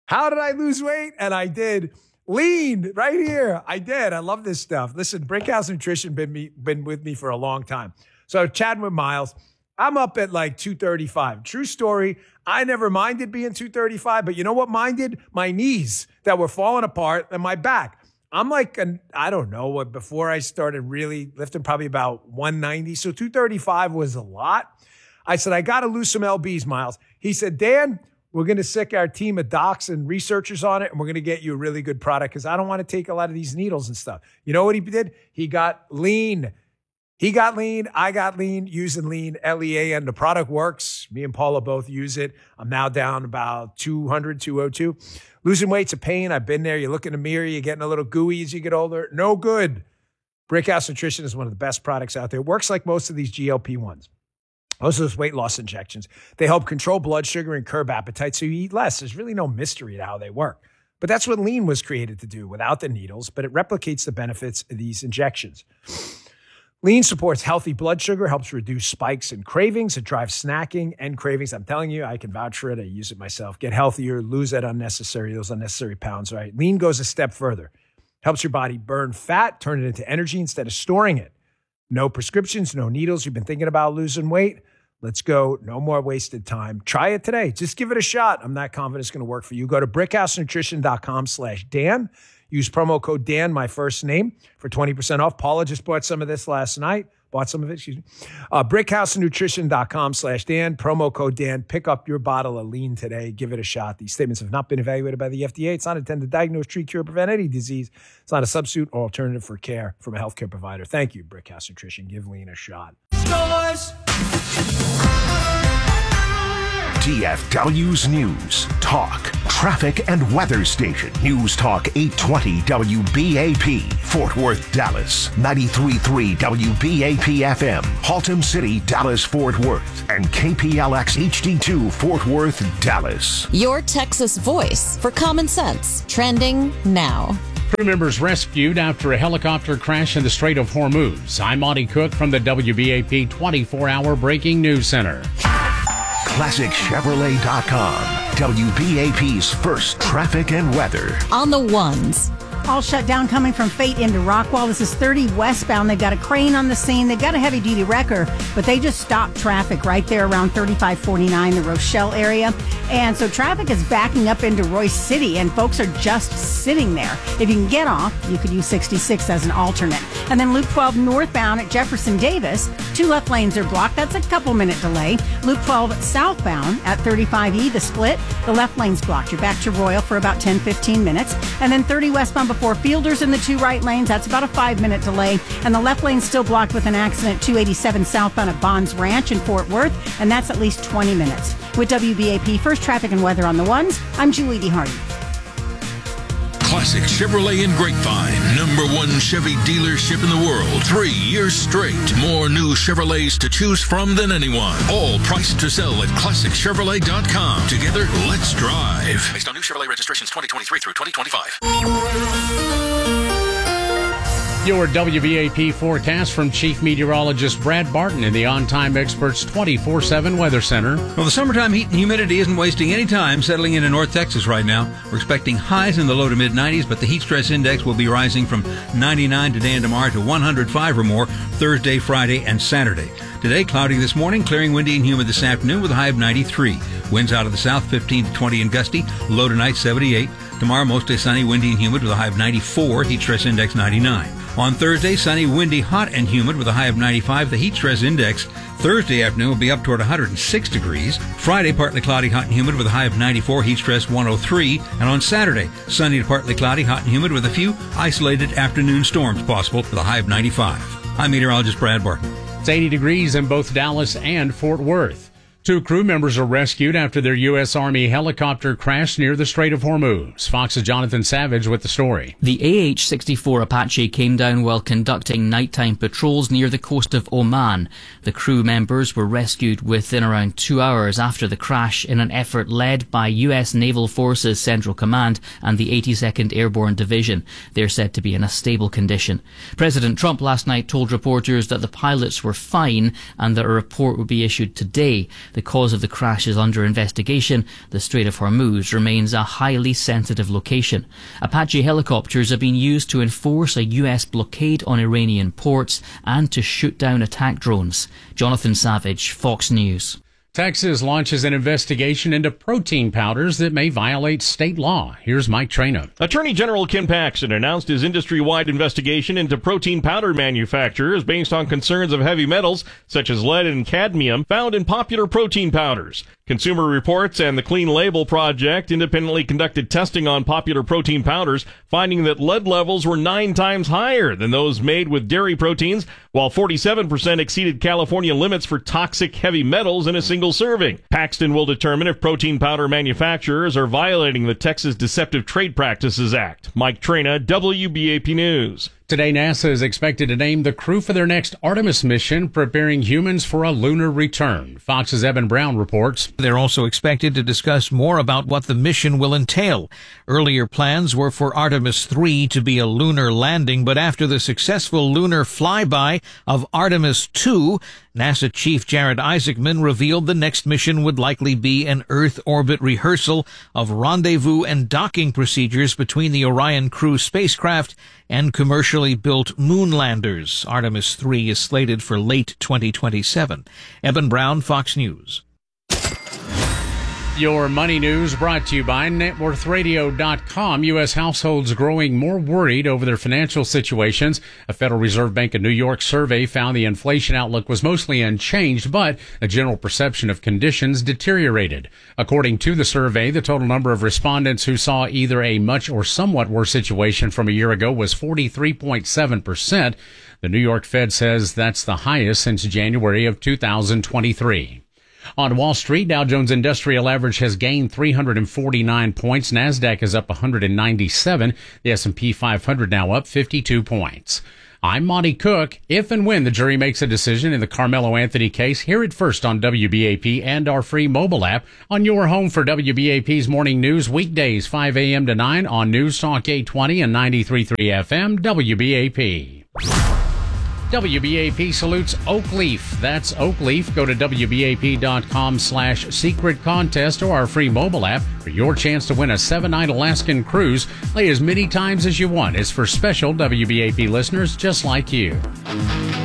How did I lose weight? And I did. Lean right here. I did. I love this stuff. Listen, Brickhouse Nutrition been with me for a long time. So chatting with Miles, I'm up at like 235. True story. I never minded being 235, but you know what minded? My knees that were falling apart and my back. I'm like, I don't know, before I started really lifting, probably about 190. So 235 was a lot. I said, I got to lose some LBs, Miles. He said, Dan, we're going to sick our team of docs and researchers on it, and we're going to get you a really good product because I don't want to take a lot of these needles and stuff. You know what he did? He got lean. He got lean. I got lean using lean, LEAN. The product works. Me and Paula both use it. I'm now down about 200, 202. Losing weight's a pain. I've been there. You look in the mirror. You're getting a little gooey as you get older. No good. Brickhouse Nutrition is one of the best products out there. It works like most of these GLP-1s. Most of those weight loss injections, they help control blood sugar and curb appetite so you eat less. There's really no mystery to how they work. But that's what lean was created to do without the needles, but it replicates the benefits of these injections. Lean supports healthy blood sugar, helps reduce spikes and cravings. It drives snacking and cravings. I'm telling you, I can vouch for it. I use it myself. Get healthier, lose those unnecessary pounds, right? Lean goes a step further. Helps your body burn fat, turn it into energy instead of storing it. No prescriptions, no needles. You've been thinking about losing weight? Let's go. No more wasted time. Try it today. Just give it a shot. I'm not confident it's going to work for you. Go to brickhousenutrition.com/Dan. Use promo code Dan, my first name, for 20% off. Paula just bought some of this last night. Brickhousenutrition.com/Dan. Promo code Dan. Pick up your bottle of lean today. Give it a shot. These statements have not been evaluated by the FDA. It's not intended to diagnose, treat, cure, or prevent any disease. It's not a substitute or alternative for care from a healthcare provider. Thank you, Brickhouse Nutrition. Give lean a shot. Scores! DFW's News, Talk, Traffic and Weather Station. News Talk 820 WBAP, Fort Worth, Dallas. 93.3 WBAP FM, Haltom City, Dallas, Fort Worth. And KPLX HD2, Fort Worth, Dallas. Your Texas voice for common sense. Trending now. Crew members rescued after a helicopter crash in the Strait of Hormuz. I'm Monty Cook from the WBAP 24-hour Breaking News Center. ClassicChevrolet.com, WBAP's first traffic and weather. On the ones. All shut down coming from Fate into Rockwall. This is 30 westbound. They've got a crane on the scene. They've got a heavy-duty wrecker, but they just stopped traffic right there around 3549, the Rochelle area. And so traffic is backing up into Royce City, and folks are just sitting there. If you can get off, you could use 66 as an alternate. And then Loop 12 northbound at Jefferson Davis, 2 left lanes are blocked. That's a couple-minute delay. Loop 12 southbound at 35E, the split, the left lane's blocked. You're back to Royal for about 10-15 minutes. And then 30 westbound before Fielders in the 2 right lanes. That's about a 5-minute delay. And the left lane's still blocked with an accident 287 southbound at Bonds Ranch in Fort Worth. And that's at least 20 minutes. With WBAP First Traffic and Weather on the ones, I'm Julie D. Hardy. Classic Chevrolet in Grapevine, #1 Chevy dealership in the world. 3 years straight. More new Chevrolets to choose from than anyone. All priced to sell at ClassicChevrolet.com. Together, let's drive. Based on new Chevrolet registrations 2023 through 2025. Your WBAP forecast from Chief Meteorologist Brad Barton in the On Time Experts 24/7 Weather Center. Well, the summertime heat and humidity isn't wasting any time settling into North Texas right now. We're expecting highs in the low to mid-90s, but the heat stress index will be rising from 99 today and tomorrow to 105 or more Thursday, Friday, and Saturday. Today, cloudy this morning, clearing windy and humid this afternoon with a high of 93. Winds out of the south 15 to 20 and gusty, low tonight 78. Tomorrow, mostly sunny, windy and humid with a high of 94, heat stress index 99. On Thursday, sunny, windy, hot, and humid with a high of 95. The heat stress index Thursday afternoon will be up toward 106 degrees. Friday, partly cloudy, hot, and humid with a high of 94, heat stress 103. And on Saturday, sunny to partly cloudy, hot, and humid with a few isolated afternoon storms possible with a high of 95. I'm meteorologist Brad Barton. It's 80 degrees in both Dallas and Fort Worth. 2 crew members are rescued after their U.S. Army helicopter crashed near the Strait of Hormuz. Fox's Jonathan Savage with the story. The AH-64 Apache came down while conducting nighttime patrols near the coast of Oman. The crew members were rescued within around 2 hours after the crash in an effort led by U.S. Naval Forces Central Command and the 82nd Airborne Division. They're said to be in a stable condition. President Trump last night told reporters that the pilots were fine and that a report would be issued today. The cause of the crash is under investigation. The Strait of Hormuz remains a highly sensitive location. Apache helicopters have been used to enforce a US blockade on Iranian ports and to shoot down attack drones. Jonathan Savage, Fox News. Texas launches an investigation into protein powders that may violate state law. Here's Mike Traina. Attorney General Ken Paxton announced his industry-wide investigation into protein powder manufacturers based on concerns of heavy metals such as lead and cadmium found in popular protein powders. Consumer Reports and the Clean Label Project independently conducted testing on popular protein powders, finding that lead levels were 9 times higher than those made with dairy proteins, while 47% exceeded California limits for toxic heavy metals in a single serving. Paxton will determine if protein powder manufacturers are violating the Texas Deceptive Trade Practices Act. Mike Traina, WBAP News. Today, NASA is expected to name the crew for their next Artemis mission, preparing humans for a lunar return. Fox's Evan Brown reports. They're also expected to discuss more about what the mission will entail. Earlier plans were for Artemis 3 to be a lunar landing, but after the successful lunar flyby of Artemis 2, NASA Chief Jared Isaacman revealed the next mission would likely be an Earth orbit rehearsal of rendezvous and docking procedures between the Orion crew spacecraft and commercially built moon landers. Artemis 3 is slated for late 2027. Eben Brown, Fox News. Your money news brought to you by NetWorthRadio.com. U.S. households growing more worried over their financial situations. A Federal Reserve Bank of New York survey found the inflation outlook was mostly unchanged, but a general perception of conditions deteriorated. According to the survey, the total number of respondents who saw either a much or somewhat worse situation from a year ago was 43.7%. The New York Fed says that's the highest since January of 2023. On Wall Street, Dow Jones Industrial Average has gained 349 points. NASDAQ is up 197. The S&P 500 now up 52 points. I'm Monty Cook. If and when the jury makes a decision in the Carmelo Anthony case, hear it first on WBAP and our free mobile app on your home for WBAP's morning news weekdays 5 a.m. to 9 on News Talk 820 and 93.3 FM WBAP. WBAP salutes Oakleaf. That's Oakleaf. Go to WBAP.com/secret contest or our free mobile app for your chance to win a 7-night Alaskan cruise. Play as many times as you want. It's for special WBAP listeners just like you.